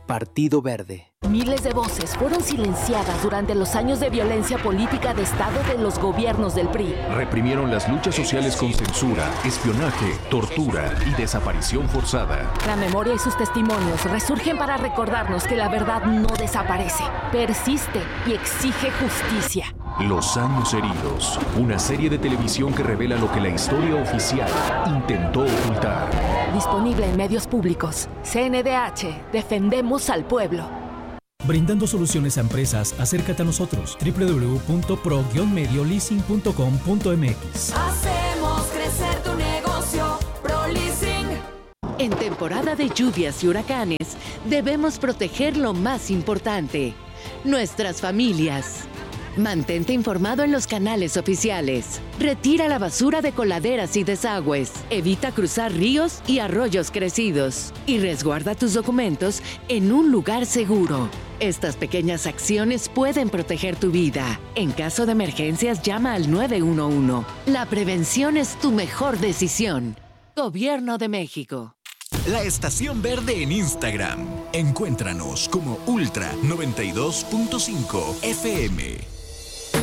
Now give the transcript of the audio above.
Partido Verde. Miles de voces fueron silenciadas durante los años de violencia política de Estado de los gobiernos del PRI. Reprimieron las luchas sociales con censura, espionaje, tortura y desaparición forzada. La memoria y sus testimonios resurgen para recordarnos que la verdad no desaparece, persiste y exige justicia. Los años heridos, una serie de televisión que revela lo que la historia oficial intentó ocultar. Disponible en medios públicos. CNDH, defendemos al pueblo. Brindando soluciones a empresas, acércate a nosotros. www.pro-medioleasing.com.mx. Hacemos crecer tu negocio, ProLeasing. En temporada de lluvias y huracanes, debemos proteger lo más importante, nuestras familias. Mantente informado en los canales oficiales. Retira la basura de coladeras y desagües. Evita cruzar ríos y arroyos crecidos. Y resguarda tus documentos en un lugar seguro. Estas pequeñas acciones pueden proteger tu vida. En caso de emergencias, llama al 911. La prevención es tu mejor decisión. Gobierno de México. La Estación Verde en Instagram. Encuéntranos como Ultra 92.5 FM.